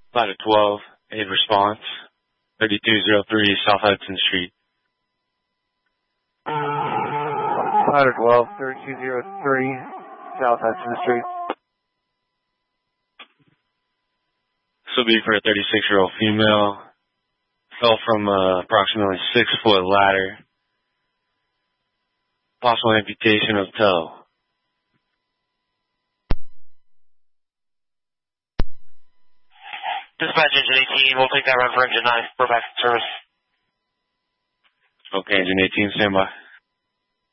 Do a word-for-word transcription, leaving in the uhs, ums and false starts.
Ladder twelve, aid response, thirty-two oh three South Hudson Street. Ladder twelve, thirty-two oh three South Hudson Street. This will be for a thirty-six-year-old female. Fell from uh, approximately six-foot ladder. Possible amputation of toe. Dispatch engine eighteen, we'll take that run for engine nine. We're back in service. Okay, engine eighteen, stand by.